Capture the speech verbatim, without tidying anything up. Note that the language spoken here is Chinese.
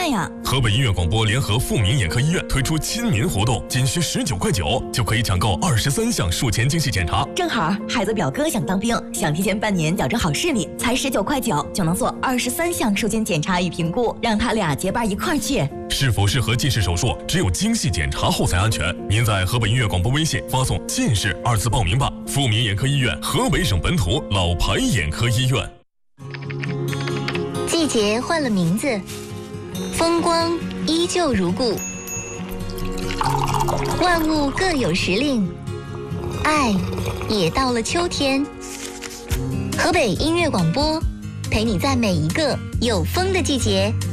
快呀！ 河北医院广播联合富民眼科医院推出亲民活动，仅需十九块九就可以抢购二十三项术前精细检查。 正好孩子表哥想当兵，想提前半年矫正好视力，才十九块九就能做二十三项术前检查与评估，让他俩结伴一块儿去。 是否适合近视手术，只有精细检查后才安全。您在河北医院广播微信发送“近视”二字报名吧。富民眼科医院，河北省本土老牌眼科医院。 季节换了名字，风光依旧如故，万物各有时令，爱也到了秋天。河北音乐广播，陪你在每一个有风的季节